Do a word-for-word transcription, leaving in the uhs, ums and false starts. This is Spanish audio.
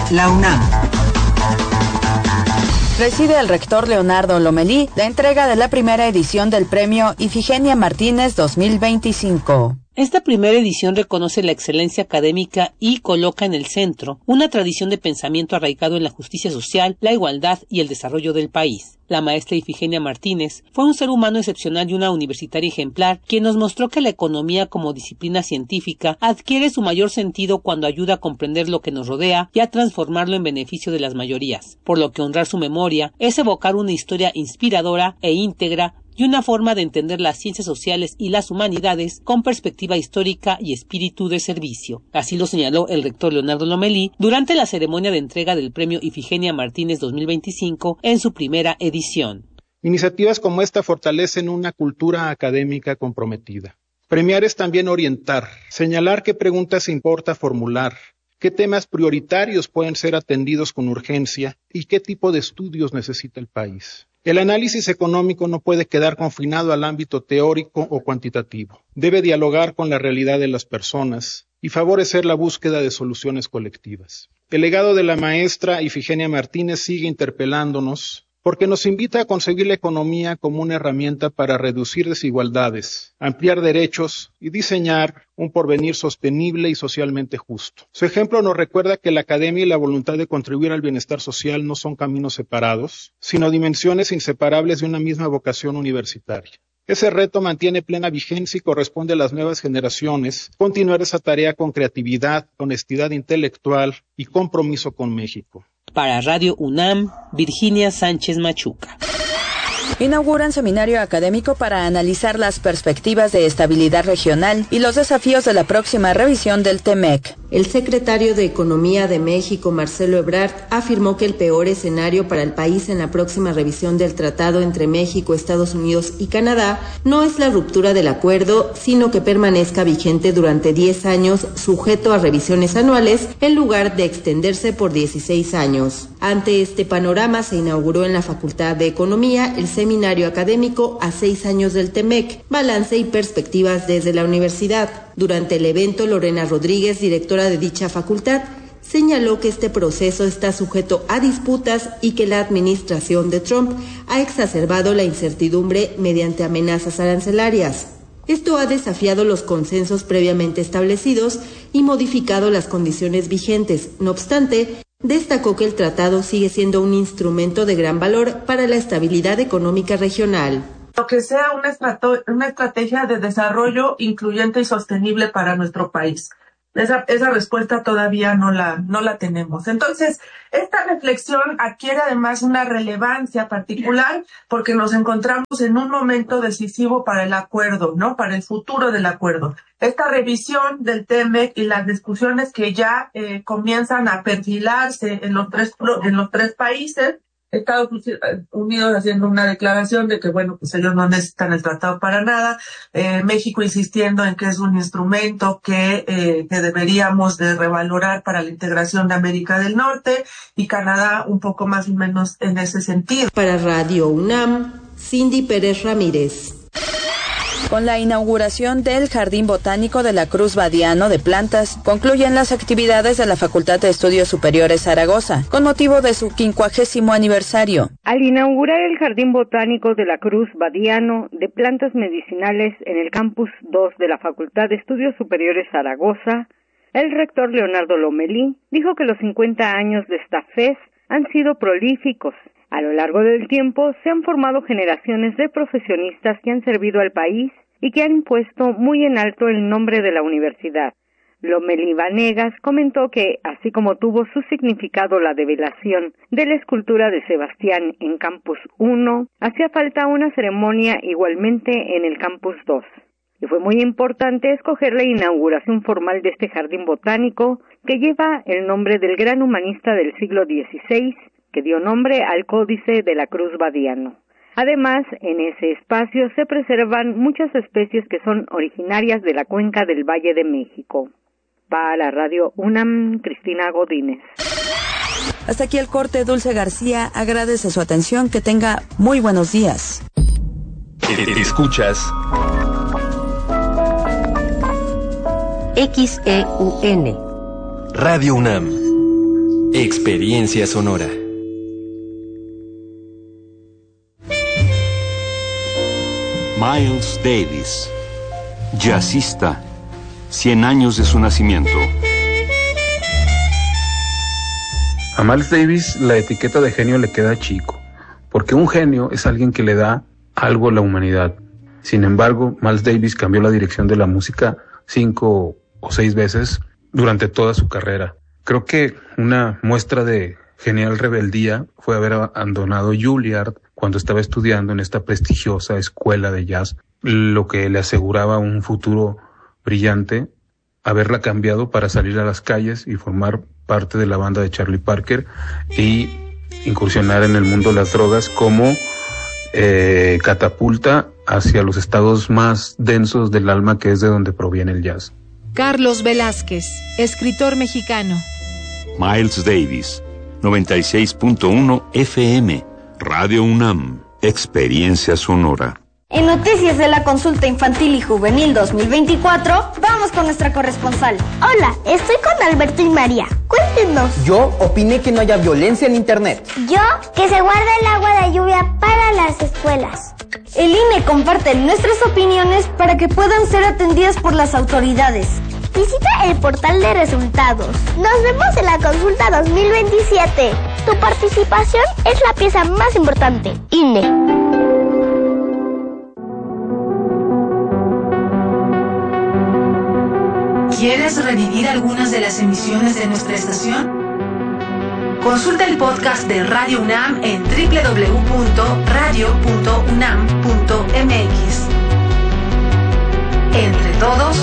la UNAM. Preside el rector Leonardo Lomelí la entrega de la primera edición del premio Ifigenia Martínez dos mil veinticinco. Esta primera edición reconoce la excelencia académica y coloca en el centro una tradición de pensamiento arraigado en la justicia social, la igualdad y el desarrollo del país. La maestra Ifigenia Martínez fue un ser humano excepcional y una universitaria ejemplar, quien nos mostró que la economía como disciplina científica adquiere su mayor sentido cuando ayuda a comprender lo que nos rodea y a transformarlo en beneficio de las mayorías, por lo que honrar su memoria es evocar una historia inspiradora e íntegra y una forma de entender las ciencias sociales y las humanidades con perspectiva histórica y espíritu de servicio. Así lo señaló el rector Leonardo Lomelí durante la ceremonia de entrega del premio Ifigenia Martínez dos mil veinticinco en su primera edición. Iniciativas como esta fortalecen una cultura académica comprometida. Premiar es también orientar, señalar qué preguntas importa formular, qué temas prioritarios pueden ser atendidos con urgencia y qué tipo de estudios necesita el país. El análisis económico no puede quedar confinado al ámbito teórico o cuantitativo. Debe dialogar con la realidad de las personas y favorecer la búsqueda de soluciones colectivas. El legado de la maestra Ifigenia Martínez sigue interpelándonos porque nos invita a concebir la economía como una herramienta para reducir desigualdades, ampliar derechos y diseñar un porvenir sostenible y socialmente justo. Su ejemplo nos recuerda que la academia y la voluntad de contribuir al bienestar social no son caminos separados, sino dimensiones inseparables de una misma vocación universitaria. Ese reto mantiene plena vigencia y corresponde a las nuevas generaciones continuar esa tarea con creatividad, honestidad intelectual y compromiso con México. Para Radio UNAM, Virginia Sánchez Machuca. Inauguran seminario académico para analizar las perspectivas de estabilidad regional y los desafíos de la próxima revisión del T M E C. El secretario de Economía de México, Marcelo Ebrard, afirmó que el peor escenario para el país en la próxima revisión del tratado entre México, Estados Unidos y Canadá no es la ruptura del acuerdo, sino que permanezca vigente durante diez años, sujeto a revisiones anuales, en lugar de extenderse por dieciséis años. Ante este panorama, se inauguró en la Facultad de Economía el seminario académico a seis años del T M E C, Balance y Perspectivas desde la Universidad. Durante el evento, Lorena Rodríguez, directora de dicha facultad, señaló que este proceso está sujeto a disputas y que la administración de Trump ha exacerbado la incertidumbre mediante amenazas arancelarias. Esto ha desafiado los consensos previamente establecidos y modificado las condiciones vigentes. No obstante, destacó que el tratado sigue siendo un instrumento de gran valor para la estabilidad económica regional. Lo que sea una, estrato- una estrategia de desarrollo incluyente y sostenible para nuestro país. Esa, esa respuesta todavía no la, no la tenemos. Entonces, esta reflexión adquiere además una relevancia particular porque nos encontramos en un momento decisivo para el acuerdo, ¿no? Para el futuro del acuerdo. Esta revisión del T M E C y las discusiones que ya eh, comienzan a perfilarse en los tres, en los tres países, Estados Unidos haciendo una declaración de que, bueno, pues ellos no necesitan el tratado para nada, eh, México insistiendo en que es un instrumento que, eh, que deberíamos de revalorar para la integración de América del Norte, y Canadá un poco más o menos en ese sentido. Para Radio UNAM, Cindy Pérez Ramírez. Con la inauguración del Jardín Botánico de la Cruz Badiano de Plantas, concluyen las actividades de la Facultad de Estudios Superiores Zaragoza, con motivo de su quincuagésimo aniversario. Al inaugurar el Jardín Botánico de la Cruz Badiano de Plantas Medicinales en el Campus dos de la Facultad de Estudios Superiores Zaragoza, el rector Leonardo Lomelí dijo que los cincuenta años de esta F E S han sido prolíficos. A lo largo del tiempo se han formado generaciones de profesionistas que han servido al país y que han puesto muy en alto el nombre de la universidad. Lomelí Vanegas comentó que, así como tuvo su significado la develación de la escultura de Sebastián en Campus uno, hacía falta una ceremonia igualmente en el Campus dos. Y fue muy importante escoger la inauguración formal de este jardín botánico que lleva el nombre del gran humanista del siglo dieciséis, que dio nombre al Códice de la Cruz Badiano. Además, en ese espacio se preservan muchas especies que son originarias de la cuenca del Valle de México. Para Radio UNAM, Cristina Godínez. Hasta aquí el corte. Dulce García agradece su atención. Que tenga muy buenos días. Escuchas X E U N Radio UNAM. Experiencia sonora. Miles Davis, jazzista, cien años de su nacimiento. A Miles Davis la etiqueta de genio le queda chico, porque un genio es alguien que le da algo a la humanidad. Sin embargo, Miles Davis cambió la dirección de la música cinco o seis veces durante toda su carrera. Creo que una muestra de genial rebeldía fue haber abandonado Juilliard cuando estaba estudiando en esta prestigiosa escuela de jazz, lo que le aseguraba un futuro brillante, haberla cambiado para salir a las calles y formar parte de la banda de Charlie Parker y incursionar en el mundo de las drogas como eh, catapulta hacia los estados más densos del alma, que es de donde proviene el jazz. Carlos Velázquez, escritor mexicano. Miles Davis, noventa y seis punto uno F M, Radio UNAM, Experiencia sonora. En Noticias de la Consulta Infantil y Juvenil dos mil veinticuatro, vamos con nuestra corresponsal. Hola, estoy con Alberto y María. Cuéntenos. Yo opiné que no haya violencia en Internet. Yo, que se guarde el agua de lluvia para las escuelas. El I N E comparte nuestras opiniones para que puedan ser atendidas por las autoridades. Visita el portal de resultados. Nos vemos en la consulta dos mil veintisiete. Tu participación es la pieza más importante. I N E. ¿Quieres revivir algunas de las emisiones de nuestra estación? Consulta el podcast de Radio UNAM en doble u doble u doble u punto radio punto unam punto m x. Entre todos